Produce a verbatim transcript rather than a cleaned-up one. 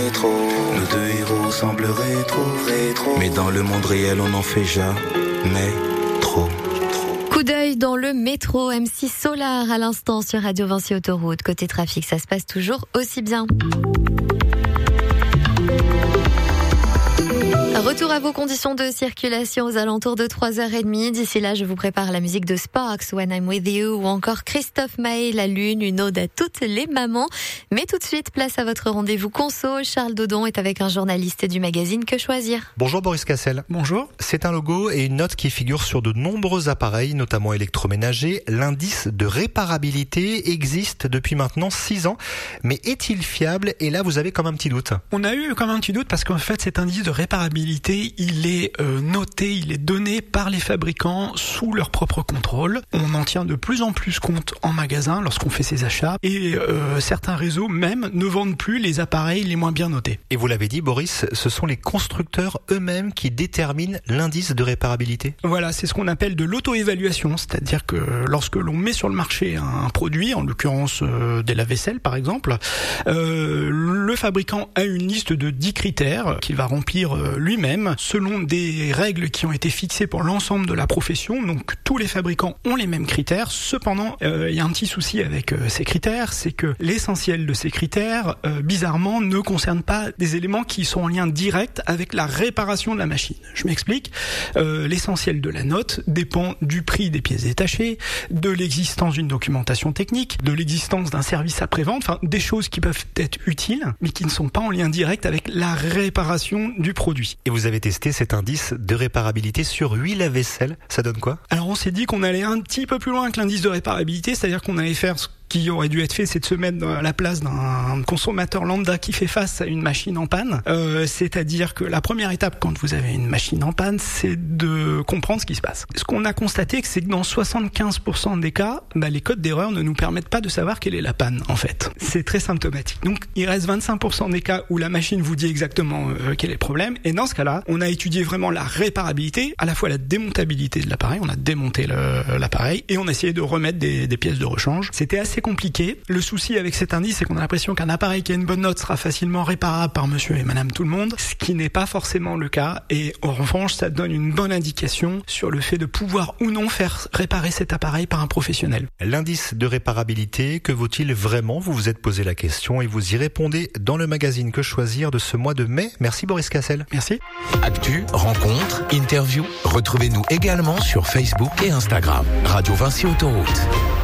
métro. Nos deux héros semblent rétro, rétro. Mais dans le monde réel, on n'en fait jamais trop. Coup d'œil dans le métro, M six Solar à l'instant sur Radio Vinci Autoroute. Côté trafic, ça se passe toujours aussi bien. Retour à vos conditions de circulation aux alentours de trois heures trente. D'ici là, je vous prépare la musique de Sparks, When I'm With You, ou encore Christophe Maé, La Lune, une ode à toutes les mamans. Mais tout de suite, place à votre rendez-vous conso. Charles Dodon est avec un journaliste du magazine Que Choisir. Bonjour Boris Cassel. Bonjour. C'est un logo et une note qui figure sur de nombreux appareils, notamment électroménagers. L'indice de réparabilité existe depuis maintenant six ans. Mais est-il fiable? Et là, vous avez comme un petit doute. On a eu comme un petit doute parce qu'en fait, cet indice de réparabilité, il est euh, noté, il est donné par les fabricants sous leur propre contrôle. On en tient de plus en plus compte en magasin lorsqu'on fait ses achats et euh, certains réseaux même ne vendent plus les appareils les moins bien notés. Et vous l'avez dit Boris, ce sont les constructeurs eux-mêmes qui déterminent l'indice de réparabilité. Voilà, c'est ce qu'on appelle de l'auto-évaluation, c'est-à-dire que lorsque l'on met sur le marché un produit, en l'occurrence euh, des lave-vaisselle par exemple, euh, le fabricant a une liste de dix critères qu'il va remplir euh, lui-même selon des règles qui ont été fixées pour l'ensemble de la profession. Donc tous les fabricants ont les mêmes critères. Cependant, euh, il y a un petit souci avec euh, ces critères, c'est que l'essentiel de ces critères, euh, bizarrement, ne concerne pas des éléments qui sont en lien direct avec la réparation de la machine. Je m'explique. Euh, l'essentiel de la note dépend du prix des pièces détachées, de l'existence d'une documentation technique, de l'existence d'un service après-vente, enfin des choses qui peuvent être utiles, mais qui ne sont pas en lien direct avec la réparation du produit. Et vous avez testé cet indice de réparabilité sur huit lave-vaisselle, ça donne quoi? Alors on s'est dit qu'on allait un petit peu plus loin que l'indice de réparabilité, c'est-à-dire qu'on allait faire ce qui aurait dû être fait, c'est de se mettre à la place d'un consommateur lambda qui fait face à une machine en panne. Euh, c'est-à-dire que la première étape quand vous avez une machine en panne, c'est de comprendre ce qui se passe. Ce qu'on a constaté, c'est que dans soixante-quinze pour cent des cas, bah, les codes d'erreur ne nous permettent pas de savoir quelle est la panne, en fait. C'est très symptomatique. Donc, il reste vingt-cinq pour cent des cas où la machine vous dit exactement euh, quel est le problème. Et dans ce cas-là, on a étudié vraiment la réparabilité, à la fois la démontabilité de l'appareil, on a démonté le, l'appareil, et on a essayé de remettre des, des pièces de rechange. C'était assez compliqué. Le souci avec cet indice, c'est qu'on a l'impression qu'un appareil qui a une bonne note sera facilement réparable par monsieur et madame tout le monde, ce qui n'est pas forcément le cas, et en revanche, ça donne une bonne indication sur le fait de pouvoir ou non faire réparer cet appareil par un professionnel. L'indice de réparabilité, que vaut-il vraiment? Vous vous êtes posé la question et vous y répondez dans le magazine Que Choisir de ce mois de mai. Merci Boris Cassel. Merci. Actu, rencontres, interviews, retrouvez-nous également sur Facebook et Instagram. Radio Vinci Autoroute.